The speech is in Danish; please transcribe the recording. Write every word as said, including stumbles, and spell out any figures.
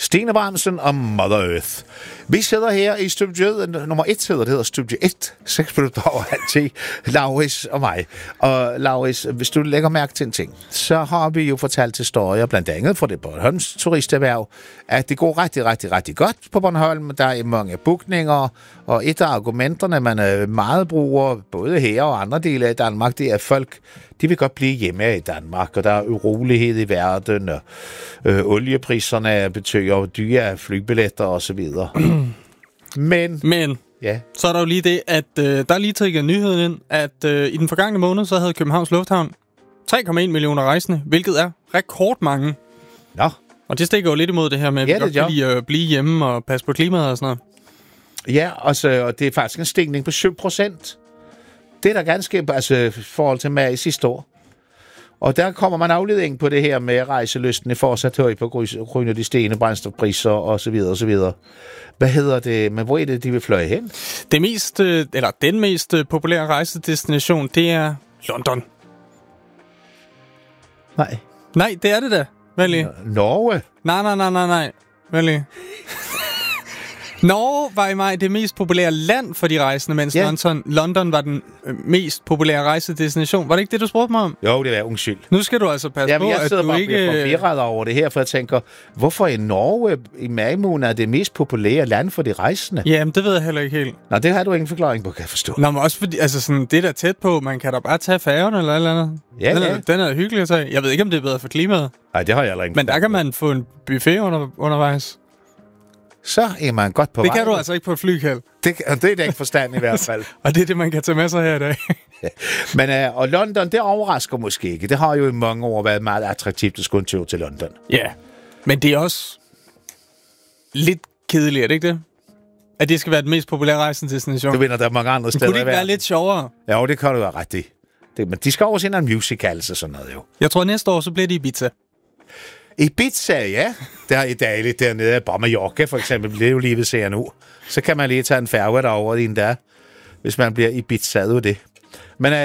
Stine Bramsen og Mother Earth. Vi sidder her i studiet, nummer et hedder det, hedder studie et, seks minutter over halv ti, Lauris og mig. Og Lauris, hvis du lægger mærke til en ting, så har vi jo fortalt historier, blandt andet fra det Bornholms turisterhverv, at det går rigtig, rigtig, rigtig godt på Bornholm. Der er mange bookninger, og et af argumenterne, man meget bruger, både her og andre dele af Danmark, det er, at folk, de vil godt blive hjemme i Danmark, og der er urolighed i verden, og øh, oliepriserne betyder dyre flybilletter og så videre. Men, Men ja. Så er der jo lige det, at øh, der er lige tækket nyheden ind, at øh, i den forgangne måned, så havde Københavns Lufthavn tre komma en millioner rejsende, hvilket er rekordmange. Nå. Og det stikker jo lidt imod det her med, at ja, vi godt kan lide at blive hjemme og passe på klimaet og sådan noget. Ja, og, så, og det er faktisk en stigning på syv procent. Det er da ganske altså, i forhold til maj sidste år. Og der kommer man afledning på det her med rejselysten i fortsat høj på grund af de stigende brændstofpriser og så videre og så videre. Hvad hedder det? Men hvor er det, de vil fløje hen? Det mest, eller den mest populære rejsedestination, det er London. Nej. Nej, det er det da. Vel lige. Norge? Nej, nej, nej, nej, nej. Vel lige. Norge var i maj det mest populære land for de rejsende, mens yeah. London, London var den mest populære rejsedestination. Var det ikke det, du spurgte mig om? Jo, det er undskyld. Nu skal du altså passe Jamen, på, at du ikke... Jeg sidder bare forvirret over det her, for jeg tænker, hvorfor i Norge i maj måned er det mest populære land for de rejsende? Jamen, det ved jeg heller ikke helt. Nå, det har du ingen forklaring på, kan jeg forstå. Nå, men også fordi, altså sådan, det der tæt på, man kan da bare tage færgen eller eller andet. Ja, den, ja. er, den er hyggelig at tage. Jeg ved ikke, om det er bedre for klimaet. Nej, det har jeg heller ikke. Men der kan man få en buffet under, undervejs. Så er man godt på det vej. Det kan du altså ikke på et flykald. Det, det er da ikke forstand i hvert fald. Og det er det, man kan tage med sig her i dag. Men uh, og London, det overrasker måske ikke. Det har jo i mange år været meget attraktivt at skulle en tur til London. Ja, men det er også lidt kedeligt, er det ikke det? At det skal være den mest populære rejsedestination. Du ved, der er mange andre steder. Kunne det ikke være lidt sjovere? Ja, det kan du være ret i. Det, men de skal også ind en musical og sådan noget jo. Jeg tror, næste år, så bliver det Ibiza. Ibiza, ja. Der er i dagligt dernede. Bare Mallorca, for eksempel. Det er jo lige ved ser nu. Så kan man lige tage en færge derovre i en dag, hvis man bliver Ibiza ud af det. Men